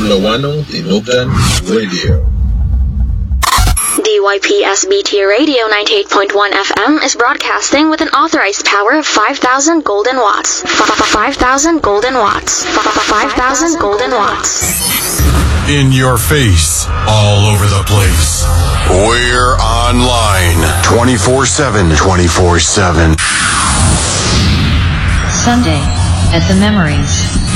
Fulawano Inugan Radio. DYPSBT Radio 98.1 FM is broadcasting with an authorized power of 5,000 golden watts. 5,000 golden watts. 5,000 golden watts. In your face, all over the place. We're online 24/7. 24/7. Sunday at the Memories.